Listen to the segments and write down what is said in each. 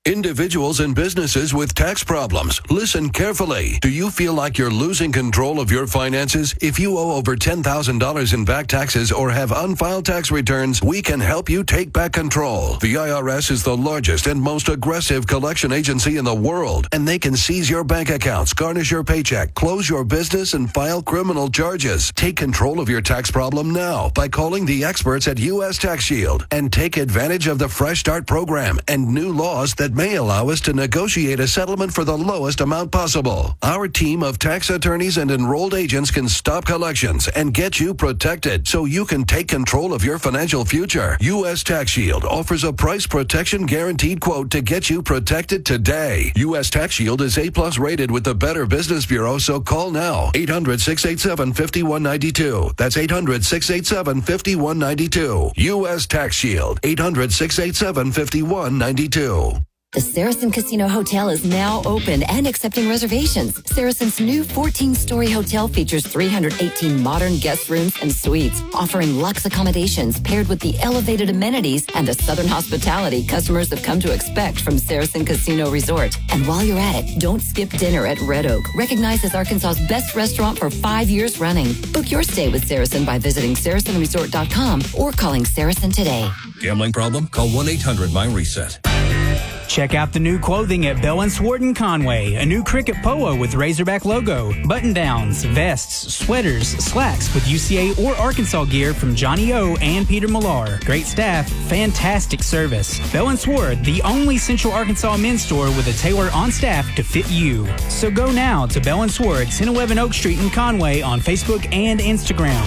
Individuals and businesses with tax problems, listen carefully. Do you feel like you're losing control of your finances? If you owe over $10,000 in back taxes or have unfiled tax returns, we can help you take back control. The IRS is the largest and most aggressive collection agency in the world, and they can seize your bank accounts, garnish your paycheck, close your business, and file criminal charges. Take control of your tax problem now by calling the experts at U.S. Tax Shield and take advantage of the Fresh Start program and new laws that may allow us to negotiate a settlement for the lowest amount possible. Our team of tax attorneys and enrolled agents can stop collections and get you protected so you can take control of your financial future. U.S. Tax Shield offers a price protection guaranteed quote to get you protected today. U.S. Tax Shield is A+ rated with the Better Business Bureau, so call now. 800-687-5192. That's 800-687-5192. U.S. Tax Shield. 800-687-5192. The Saracen Casino Hotel is now open and accepting reservations. Saracen's new 14-story hotel features 318 modern guest rooms and suites, offering luxe accommodations paired with the elevated amenities and the Southern hospitality customers have come to expect from Saracen Casino Resort. And while you're at it, don't skip dinner at Red Oak, recognized as Arkansas's best restaurant for 5 years running. Book your stay with Saracen by visiting SaracenResort.com or calling Saracen today. Gambling problem? Call 1-800-MY-RESET. Check out the new clothing at Bell & Sword in Conway. A new cricket polo with Razorback logo, button-downs, vests, sweaters, slacks with UCA or Arkansas gear from Johnny O and Peter Millar. Great staff, fantastic service. Bell & Sword, the only Central Arkansas men's store with a tailor on staff to fit you. So go now to Bell & Sword, 1011 Oak Street in Conway on Facebook and Instagram.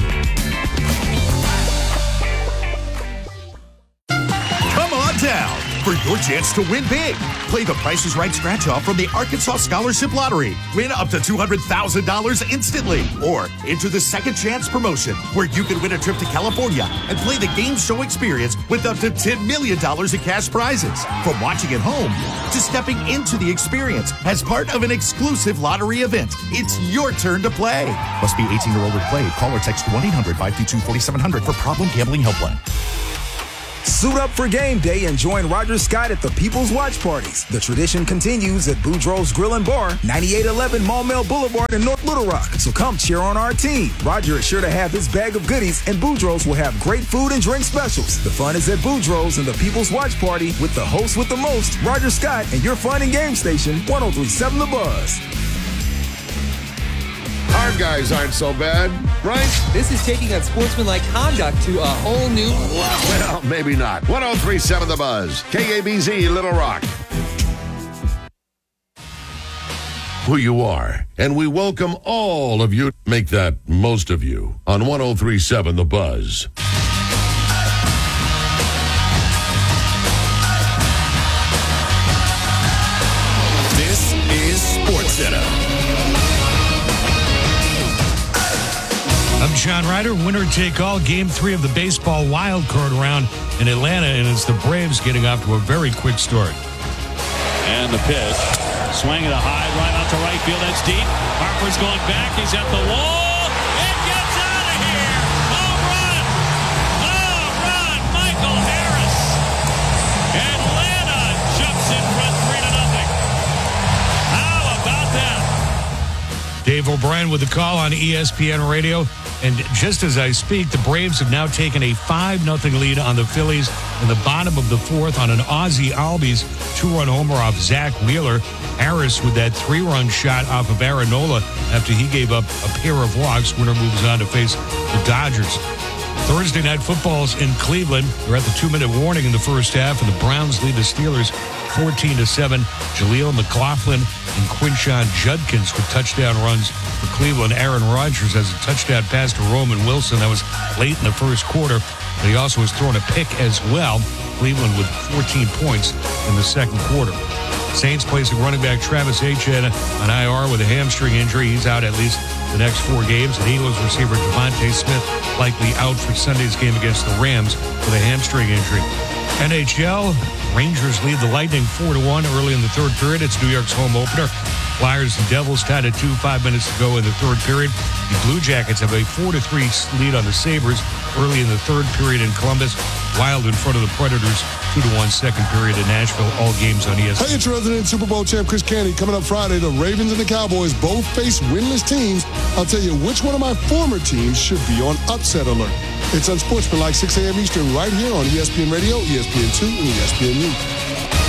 Come on down for your chance to win big. Play the Price is Right scratch-off from the Arkansas Scholarship Lottery. Win up to $200,000 instantly. Or enter the Second Chance promotion, where you can win a trip to California and play the game show experience with up to $10 million in cash prizes. From watching at home to stepping into the experience as part of an exclusive lottery event, it's your turn to play. Must be 18 or older to play. Call or text 1-800-522-4700 for Problem Gambling Helpline. Suit up for game day and join Roger Scott at the People's Watch Parties. The tradition continues at Boudreaux's Grill and Bar, 9811 Maumelle Boulevard in North Little Rock. So come cheer on our team. Roger is sure to have his bag of goodies, and Boudreaux's will have great food and drink specials. The fun is at Boudreaux's and the People's Watch Party with the host with the most, Roger Scott, and your fun and game station, 103.7 The Buzz. Our guys aren't so bad, right? This is taking unsportsmanlike conduct to a whole new level. Well, maybe not. 103.7 The Buzz, KABZ, Little Rock. Who you are, and we welcome all of you. Make that most of you on 103.7 The Buzz. This is SportsCenter. I'm John Ryder. Winner take all, Game 3 of the baseball wild card round in Atlanta, and it's the Braves getting off to a very quick start. And the pitch, swinging a high right out to right field. That's deep. Harper's going back. He's at the wall. It gets out of here. Home run. Home run. Michael Harris. Atlanta jumps in front 3-0. How about that? Dave O'Brien with the call on ESPN Radio. And just as I speak, the Braves have now taken a 5-0 lead on the Phillies in the bottom of the fourth on an Ozzie Albies 2-run homer off Zach Wheeler. Harris with that 3-run shot off of Aaron Nola after he gave up a pair of walks. Winner moves on to face the Dodgers. Thursday Night Football's in Cleveland. They're at the 2-minute warning in the first half, and the Browns lead the Steelers 14-7. Jaleel McLaughlin and Quinshon Judkins with touchdown runs for Cleveland. Aaron Rodgers has a touchdown pass to Roman Wilson. That was late in the first quarter. But he also has thrown a pick as well. Cleveland with 14 points in the second quarter. Saints placing running back Travis Etienne on IR with a hamstring injury. He's out at least the next 4 games. And Eagles receiver Devontae Smith likely out for Sunday's game against the Rams with a hamstring injury. NHL, Rangers lead the Lightning 4-1 early in the third period. It's New York's home opener. Flyers and Devils tied at 2, 5 minutes to go in the third period. The Blue Jackets have a 4-3 lead on the Sabres early in the third period in Columbus. Wild in front of the Predators, 2-1 second period in Nashville. All games on ESPN. Hey, it's resident Super Bowl champ Chris Canty. Coming up Friday, the Ravens and the Cowboys both face winless teams. I'll tell you which one of my former teams should be on upset alert. It's Unsportsmanlike, 6 a.m. Eastern, right here on ESPN Radio, ESPN2, and ESPN News.